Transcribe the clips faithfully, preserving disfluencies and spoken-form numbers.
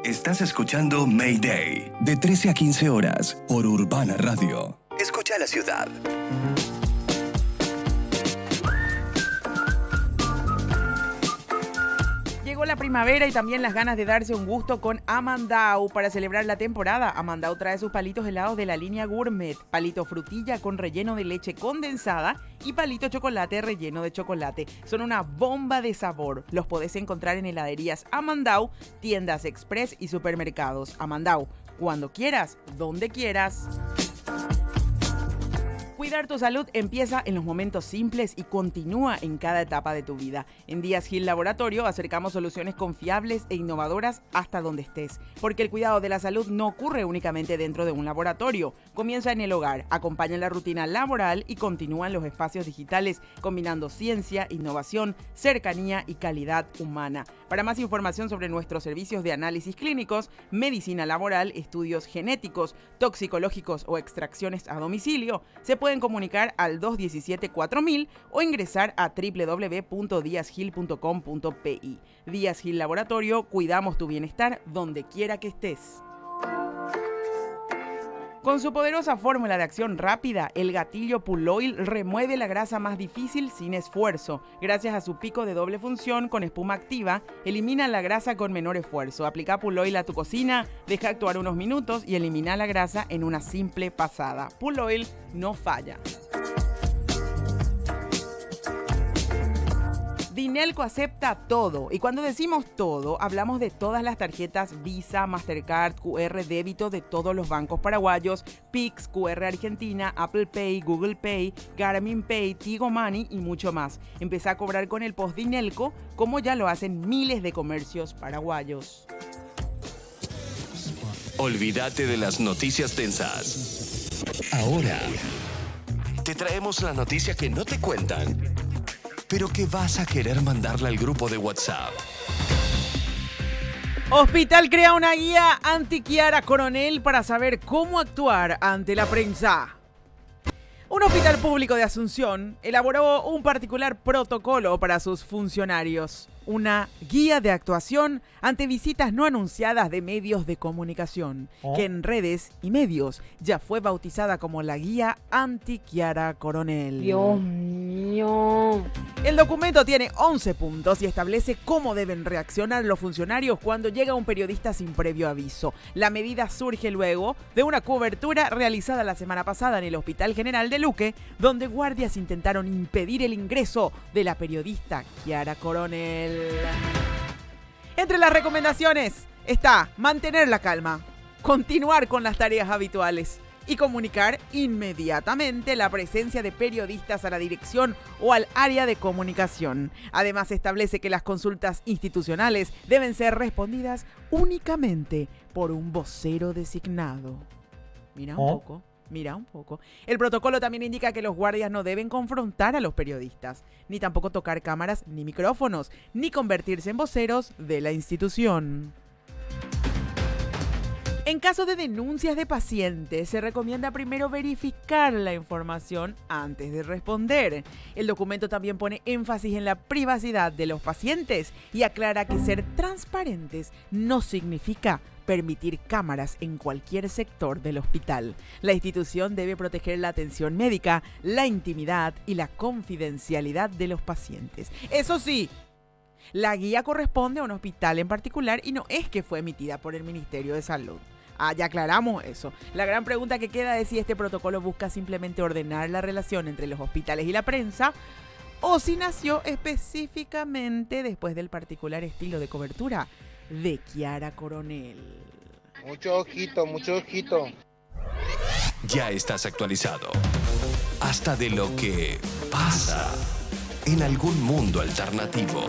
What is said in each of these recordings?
Estás escuchando Mayday, de trece a quince horas, por Urbana Radio. Escucha la ciudad. Llegó la primavera y también las ganas de darse un gusto con Amandau. Para celebrar la temporada, Amandau trae sus palitos helados de la línea Gourmet. Palito frutilla con relleno de leche condensada y palito chocolate relleno de chocolate. Son una bomba de sabor. Los podés encontrar en heladerías Amandau, tiendas express y supermercados. Amandau, cuando quieras, donde quieras. Cuidar tu salud empieza en los momentos simples y continúa en cada etapa de tu vida. En Díaz Gil Laboratorio acercamos soluciones confiables e innovadoras hasta donde estés, porque el cuidado de la salud no ocurre únicamente dentro de un laboratorio. Comienza en el hogar, acompaña la rutina laboral y continúa en los espacios digitales, combinando ciencia, innovación, cercanía y calidad humana. Para más información sobre nuestros servicios de análisis clínicos, medicina laboral, estudios genéticos, toxicológicos o extracciones a domicilio, se pueden comunicar al dos uno siete cuatro mil o ingresar a doble u doble u doble u punto díaz gil punto com punto pe i. Díaz Gil Laboratorio, cuidamos tu bienestar donde quiera que estés. Con su poderosa fórmula de acción rápida, el gatillo Pull Oil remueve la grasa más difícil sin esfuerzo. Gracias a su pico de doble función con espuma activa, elimina la grasa con menor esfuerzo. Aplica Pull Oil a tu cocina, deja actuar unos minutos y elimina la grasa en una simple pasada. Pull Oil no falla. Dinelco acepta todo, y cuando decimos todo, hablamos de todas las tarjetas Visa, Mastercard, cu erre débito de todos los bancos paraguayos, Pix, cu erre Argentina, Apple Pay, Google Pay, Garmin Pay, Tigo Money y mucho más. Empezá a cobrar con el post Dinelco, como ya lo hacen miles de comercios paraguayos. Olvídate de las noticias tensas. Ahora te traemos la noticia que no te cuentan, pero que vas a querer mandarla al grupo de WhatsApp. Hospital crea una guía anti-Kiara Coronel para saber cómo actuar ante la prensa. Un hospital público de Asunción elaboró un particular protocolo para sus funcionarios. Una guía de actuación ante visitas no anunciadas de medios de comunicación, ¿Oh? que en redes y medios ya fue bautizada como la guía anti-Kiara Coronel. Dios mío. El documento tiene once puntos y establece cómo deben reaccionar los funcionarios cuando llega un periodista sin previo aviso. La medida surge luego de una cobertura realizada la semana pasada en el Hospital General de Luque, donde guardias intentaron impedir el ingreso de la periodista Kiara Coronel. Entre las recomendaciones está mantener la calma, continuar con las tareas habituales y comunicar inmediatamente la presencia de periodistas a la dirección o al área de comunicación. Además, establece que las consultas institucionales deben ser respondidas únicamente por un vocero designado. Mira un ¿Oh? poco. Mira un poco. El protocolo también indica que los guardias no deben confrontar a los periodistas, ni tampoco tocar cámaras ni micrófonos, ni convertirse en voceros de la institución. En caso de denuncias de pacientes, se recomienda primero verificar la información antes de responder. El documento también pone énfasis en la privacidad de los pacientes y aclara que ser transparentes no significa permitir cámaras en cualquier sector del hospital. La institución debe proteger la atención médica, la intimidad y la confidencialidad de los pacientes. Eso sí, la guía corresponde a un hospital en particular y no es que fue emitida por el Ministerio de Salud. Ah, ya aclaramos eso. La gran pregunta que queda es si este protocolo busca simplemente ordenar la relación entre los hospitales y la prensa o si nació específicamente después del particular estilo de cobertura de Kiara Coronel. Mucho ojito, mucho ojito. Ya estás actualizado. Hasta de lo que pasa en algún mundo alternativo.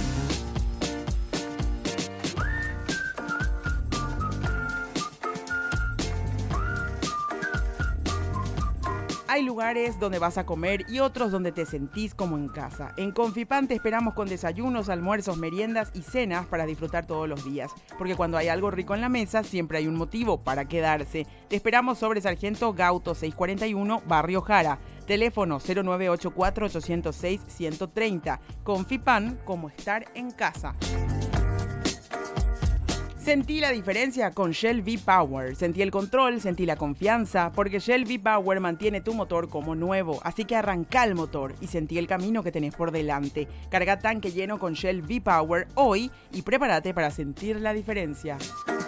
Hay lugares donde vas a comer y otros donde te sentís como en casa. En Confipan te esperamos con desayunos, almuerzos, meriendas y cenas para disfrutar todos los días. Porque cuando hay algo rico en la mesa, siempre hay un motivo para quedarse. Te esperamos sobre Sargento Gauto seiscientos cuarenta y uno, Barrio Jara. Teléfono cero nueve ocho cuatro, ocho cero seis, uno cero cero. Confipan, como estar en casa. Sentí la diferencia con Shell V-Power. Sentí el control, sentí la confianza, porque Shell V-Power mantiene tu motor como nuevo. Así que arranca el motor y sentí el camino que tenés por delante. Carga tanque lleno con Shell V-Power hoy y prepárate para sentir la diferencia.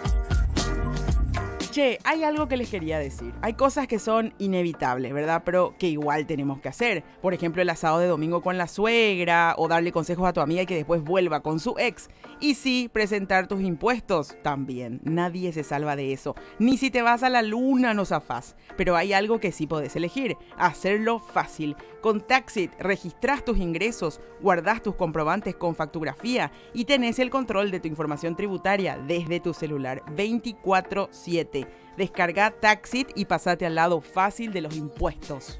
Che, hay algo que les quería decir. Hay cosas que son inevitables, ¿verdad? Pero que igual tenemos que hacer. Por ejemplo, el asado de domingo con la suegra, o darle consejos a tu amiga y que después vuelva con su ex. Y sí, presentar tus impuestos también. Nadie se salva de eso. Ni si te vas a la luna no zafás. Pero hay algo que sí podés elegir. Hacerlo fácil. Con Taxit registrás tus ingresos, guardás tus comprobantes con factografía y tenés el control de tu información tributaria desde tu celular veinticuatro siete. Descarga Taxit y pasate al lado fácil de los impuestos.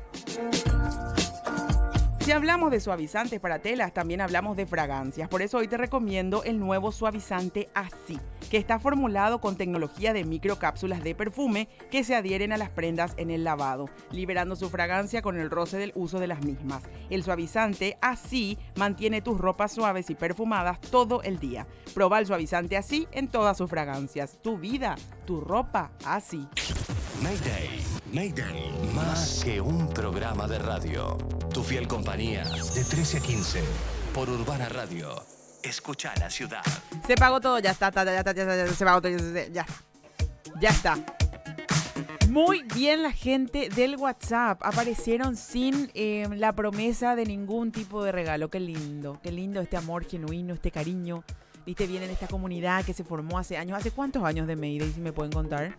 Si hablamos de suavizantes para telas, también hablamos de fragancias. Por eso hoy te recomiendo el nuevo suavizante Así, que está formulado con tecnología de microcápsulas de perfume que se adhieren a las prendas en el lavado, liberando su fragancia con el roce del uso de las mismas. El suavizante Así mantiene tus ropas suaves y perfumadas todo el día. Proba el suavizante Así en todas sus fragancias. Tu vida, tu ropa, así. Mayday, Mayday, más que un programa de radio. Tu fiel compañía de trece a quince por Urbana Radio. Escucha la ciudad. Se pagó todo, ya está, ya está, ya está, ya está, se pagó todo, ya, ya, ya está. Muy bien la gente del WhatsApp, aparecieron sin eh, la promesa de ningún tipo de regalo. Qué lindo, qué lindo este amor genuino, este cariño. Viste bien en esta comunidad que se formó hace años. ¿Hace cuántos años de Mayday, si me pueden contar?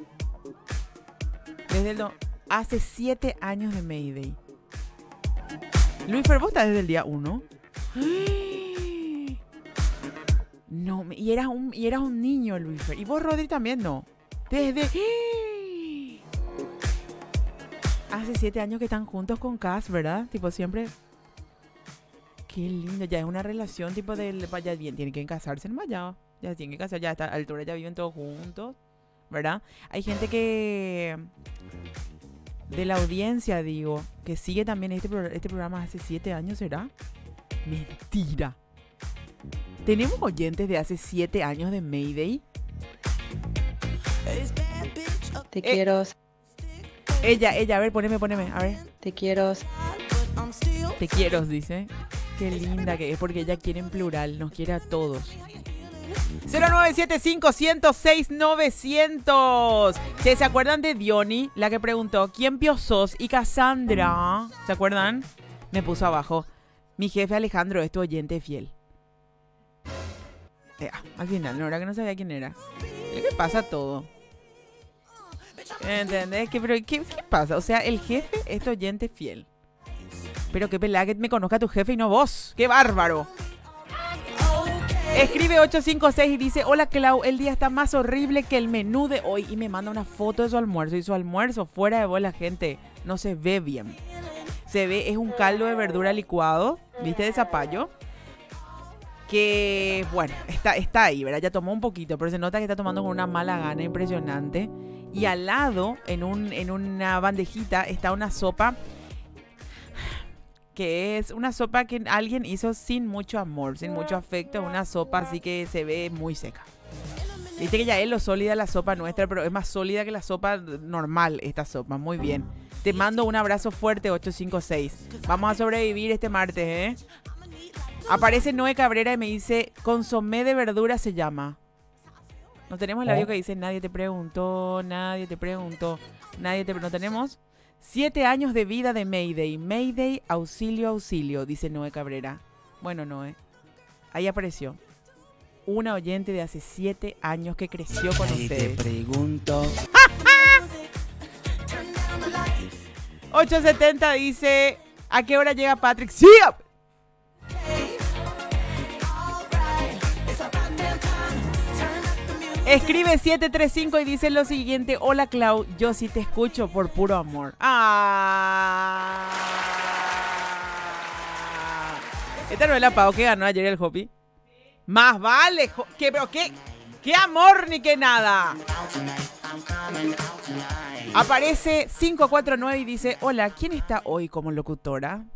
Desde el do... Hace siete años de Mayday. Luis Fer, ¿vos estás desde el día uno? No, y eras un, y eras un niño, Luis Fer. Y vos, Rodri, también no. Desde... Hace siete años que están juntos con Cass, ¿verdad? Tipo, siempre... Qué lindo, ya es una relación tipo de... Ya bien, tienen que casarse nomás ya. Ya tienen que casarse, ya a esta altura ya viven todos juntos, ¿verdad? Hay gente que... De la audiencia, digo, que sigue también este, pro- este programa hace siete años, ¿será? Mentira. ¿Tenemos oyentes de hace siete años de Mayday? Te Eh. quiero, Ella, ella, a ver, poneme, poneme, a ver. te quiero. Te quiero, dice. Qué linda que es, porque ella quiere en plural, nos quiere a todos. cero nueve siete cinco, uno cero seis, novecientos. ¿Se, ¿Se acuerdan de Diony? La que preguntó, ¿quién pio sos? Y Cassandra, ¿se acuerdan? Me puso abajo. Mi jefe Alejandro es tu oyente fiel. Eh, al final, no era que no sabía quién era. ¿Qué pasa todo? ¿Entendés? ¿Qué, pero, ¿qué, ¿Qué pasa? O sea, el jefe es tu oyente fiel. Pero qué pelada que me conozca tu jefe y no vos. ¡Qué bárbaro! Escribe ocho cinco seis y dice, hola Clau, el día está más horrible que el menú de hoy. Y me manda una foto de su almuerzo. Y su almuerzo, fuera de bola, gente, no se ve bien. Se ve, es un caldo de verdura licuado, ¿viste? De zapallo. Que, bueno, está, está ahí, ¿verdad? Ya tomó un poquito, pero se nota que está tomando con una mala gana impresionante. Y al lado, en, un, en una bandejita, está una sopa... que es una sopa que alguien hizo sin mucho amor, sin mucho afecto, una sopa así que se ve muy seca. Viste que ya es lo sólida la sopa nuestra, pero es más sólida que la sopa normal esta sopa, muy bien. Te mando un abrazo fuerte, ocho cinco seis. Vamos a sobrevivir este martes, ¿eh? Aparece Noé Cabrera y me dice, consomé de verdura se llama. No tenemos el labio que dice, nadie te preguntó, nadie te preguntó, nadie te... ¿No tenemos? Siete años de vida de Mayday. Mayday, auxilio, auxilio, dice Noé Cabrera. Bueno, Noé, ahí apareció. Una oyente de hace siete años que creció con Nadie ustedes. te pregunto. ocho setenta dice, ¿a qué hora llega Patrick? ¡Sí! Escribe siete tres cinco y dice lo siguiente, hola Clau, yo sí te escucho por puro amor. Ah. Esta no es la Pau que ganó ayer el Hopi. Más vale, jo- ¿qué, pero qué, qué amor ni qué nada. Aparece cinco cuatro nueve y dice, hola, ¿quién está hoy como locutora?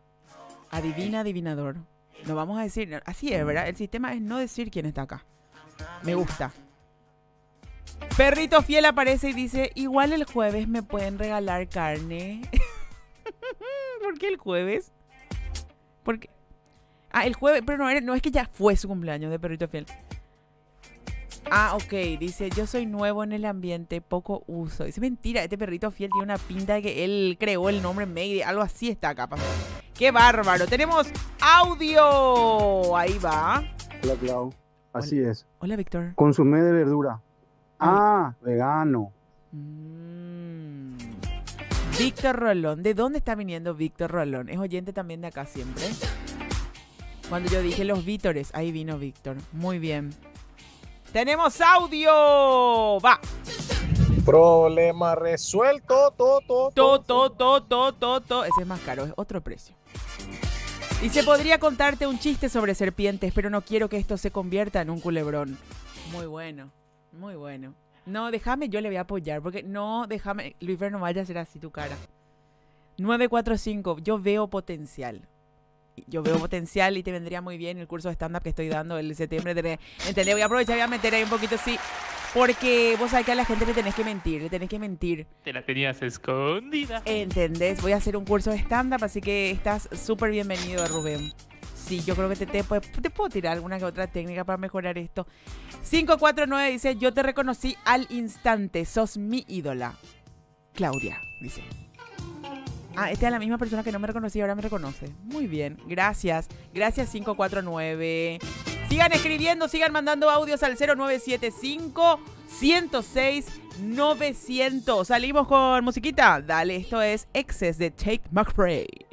Adivina, adivinador. No vamos a decir, así es, ¿verdad? El sistema es no decir quién está acá. Me gusta. Perrito Fiel aparece y dice, igual el jueves me pueden regalar carne. ¿Por qué el jueves? Porque... Ah, el jueves, pero no, era, no es que ya fue su cumpleaños de Perrito Fiel. Ah, ok, dice, yo soy nuevo en el ambiente, poco uso. Dice, mentira, este Perrito Fiel tiene una pinta de que él creó el nombre Mayday, algo así está acá. ¡Qué bárbaro! Tenemos audio. Ahí va. Hola, Clau. Así Hola. es. Hola, Víctor. Consumé de verdura. Ah, vegano. Mm. Víctor Rolón. ¿De dónde está viniendo Víctor Rolón? Es oyente también de acá siempre. Cuando yo dije los Vítores, ahí vino Víctor. Muy bien. ¡Tenemos audio! ¡Va! Problema resuelto, to, to, To, to, to, to, to, to. Ese es más caro, es otro precio. Y se podría contarte un chiste sobre serpientes, pero no quiero que esto se convierta en un culebrón. Muy bueno, muy bueno. No, déjame, yo le voy a apoyar, porque no, déjame, Luis Fer, no vaya a ser así tu cara. nueve cuatro cinco, yo veo potencial. Yo veo potencial y te vendría muy bien el curso de stand-up que estoy dando el septiembre. De, ¿entendés? Voy a aprovechar y voy a meter ahí un poquito así. Porque vos sabés que a la gente le tenés que mentir, le tenés que mentir. Te la tenías escondida. ¿Entendés? Voy a hacer un curso de stand-up, así que estás súper bienvenido, Rubén. Sí, yo creo que te, te, te puedo tirar alguna que otra técnica para mejorar esto. cinco cuatro nueve dice, yo te reconocí al instante, sos mi ídola. Claudia, dice. Ah, esta es la misma persona que no me reconocía, ahora me reconoce. Muy bien, gracias. Gracias cinco cuatro nueve. Sigan escribiendo, sigan mandando audios al cero nueve siete cinco, uno cero seis, novecientos. Salimos con musiquita. Dale, esto es Excess de Tate McRae.